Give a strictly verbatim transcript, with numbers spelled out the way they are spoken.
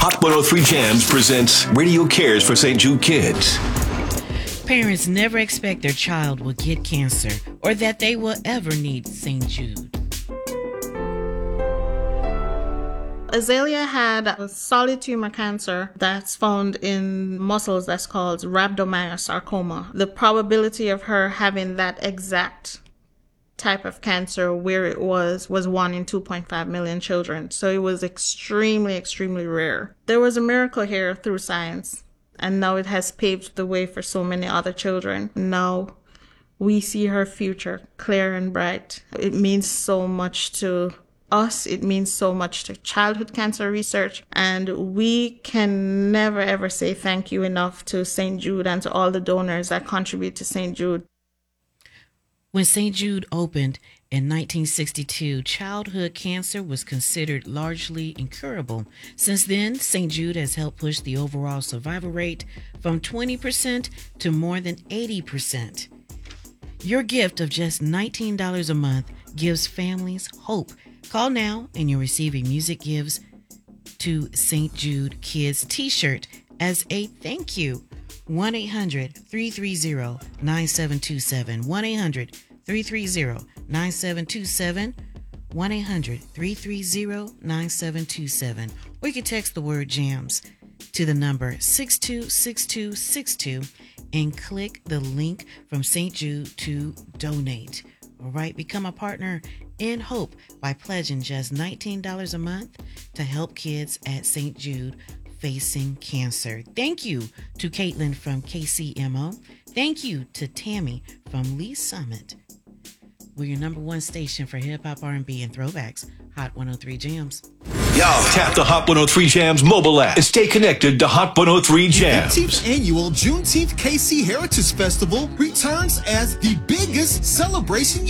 Hot one oh three Jams presents Radio Cares for Saint Jude Kids. Parents never expect their child will get cancer or that they will ever need Saint Jude. Azalea had a solid tumor cancer that's found in muscles that's called rhabdomyosarcoma. The probability of her having that exact type of cancer where it was was one in two point five million children. So it was extremely, extremely rare. There was a miracle here through science, and now it has paved the way for so many other children. Now we see her future clear and bright. It means so much to us. It means so much to childhood cancer research, and we can never ever say thank you enough to Saint Jude and to all the donors that contribute to Saint Jude. When Saint Jude opened in nineteen sixty-two, childhood cancer was considered largely incurable. Since then, Saint Jude has helped push the overall survival rate from twenty percent to more than eighty percent. Your gift of just nineteen dollars a month gives families hope. Call now and you'll receive a music gives to Saint Jude Kids t-shirt as a thank you. one eight hundred, three three zero, nine seven two seven. one eight hundred, three three zero, nine seven two seven. one eight hundred, three three zero, nine seven two seven. Or you can text the word JAMS to the number six two six two six two and click the link from Saint Jude to donate. All right, become a partner in hope by pledging just nineteen dollars a month to help kids at Saint Jude facing cancer. Thank you to Caitlin from K C M O. Thank you to Tammy from Lee Summit. We're your number one station for hip hop, R and B, and throwbacks. Hot one oh three Jams. Y'all tap the Hot one oh three Jams mobile app and stay connected to Hot one oh three Jams. The fifteenth annual Juneteenth K C Heritage Festival returns as the biggest celebration